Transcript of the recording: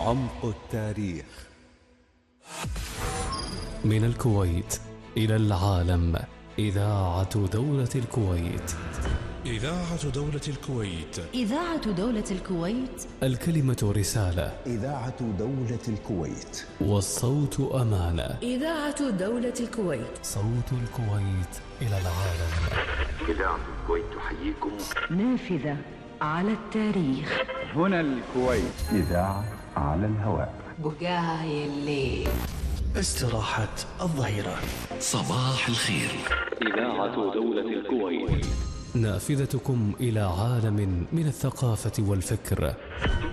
عمق التاريخ. من الكويت إلى العالم، إذاعة دولة الكويت. إذاعة دولة الكويت. إذاعة دولة الكويت. الكلمة رسالة. إذاعة دولة الكويت. والصوت أمانة. إذاعة دولة الكويت. صوت الكويت إلى العالم. إذاعة الكويت تحييكم. نافذة على التاريخ. هنا الكويت. إذاعة على الهواء. بقاي الليل. استراحة الظهيرة. صباح الخير. إذاعة دولة الكويت، نافذتكم إلى عالم من الثقافة والفكر.